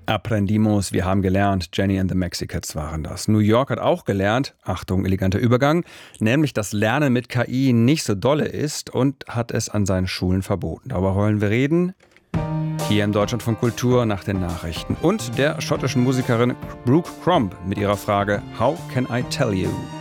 Aprendimos, wir haben gelernt, Jenny and the Mexicats waren das. New York hat auch gelernt, Achtung, eleganter Übergang, nämlich, dass Lernen mit KI nicht so dolle ist und hat es an seinen Schulen verboten. Darüber wollen wir reden. Hier im Deutschlandfunk Kultur nach den Nachrichten. Und der schottischen Musikerin Brooke Crumb mit ihrer Frage How can I tell you?